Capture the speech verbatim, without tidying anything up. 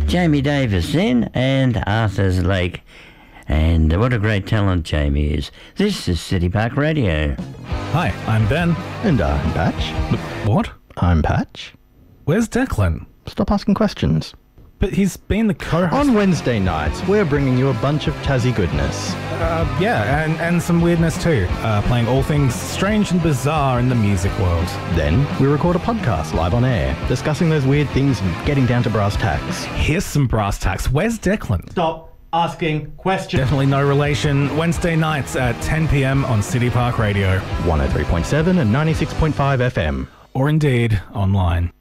Jamie Davis then, and Arthur's Lake. And what a great talent Jamie is. This is City Park Radio. Hi, I'm Ben. And I'm Patch. What? I'm Patch. Where's Declan? Stop asking questions. But he's been the co-host. On Wednesday nights, we're bringing you a bunch of Tassie goodness. Uh, yeah, and, and some weirdness too. Uh, playing all things strange and bizarre in the music world. Then, we record a podcast live on air, discussing those weird things and getting down to brass tacks. Here's some brass tacks. Where's Declan? Stop asking questions. Definitely no relation. Wednesday nights at ten p.m. on City Park Radio. one oh three point seven and ninety-six point five F M. Or indeed, online.